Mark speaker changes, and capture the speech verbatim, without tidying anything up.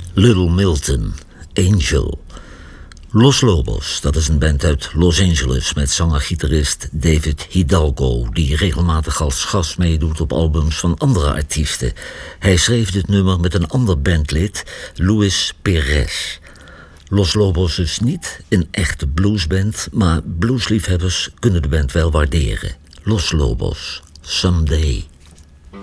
Speaker 1: Little Milton, Angel. Los Lobos, dat is een band uit Los Angeles met zanger-gitarist David Hidalgo, die regelmatig als gast meedoet op albums van andere artiesten. Hij schreef dit nummer met een ander bandlid, Luis Perez. Los Lobos is niet een echte bluesband, maar bluesliefhebbers kunnen de band wel waarderen. Los Lobos, Someday.